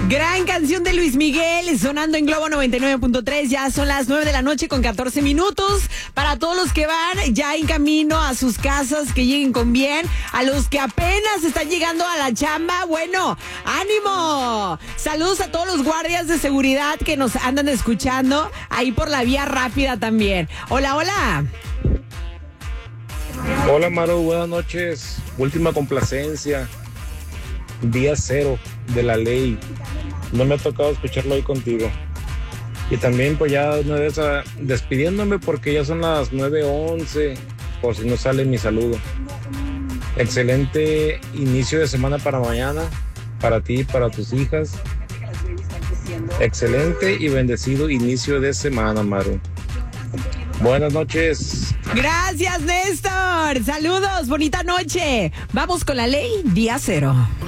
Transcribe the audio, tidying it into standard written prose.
Gran canción de Luis Miguel, sonando en Globo 99.3. Ya son las 9 de la noche con 14 minutos. Para todos los que van ya en camino a sus casas, que lleguen con bien. A los que apenas están llegando a la chamba, bueno, ¡ánimo! Saludos a todos los guardias de seguridad que nos andan escuchando ahí por la vía rápida también. Hola, hola. Hola Maru, buenas noches. Última complacencia. Día 0 de la ley. No me ha tocado escucharlo hoy contigo. Y también pues ya una vez despidiéndome porque ya son las 9:11, por si no sale mi saludo. Excelente inicio de semana para mañana, para ti y para tus hijas. Excelente y bendecido inicio de semana, Maru. Buenas noches. Gracias, Néstor. Saludos, bonita noche. Vamos con la ley, día 0.